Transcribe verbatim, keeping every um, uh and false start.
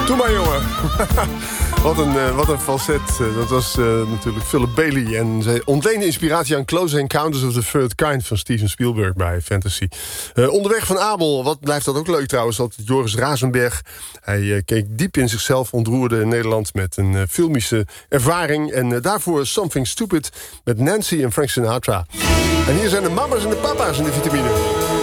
Doe maar, jongen. Wat een, uh, wat een falset. Uh, dat was uh, natuurlijk Philip Bailey. En zij ontleende inspiratie aan Close Encounters of the Third Kind van Steven Spielberg bij Fantasy. Uh, onderweg van Abel, wat blijft dat ook leuk trouwens, dat Joris Razenberg. Hij uh, keek diep in zichzelf, ontroerde in Nederland met een uh, filmische ervaring. En uh, daarvoor Something Stupid met Nancy en Frank Sinatra. En hier zijn de mama's en de papa's in de vitamine.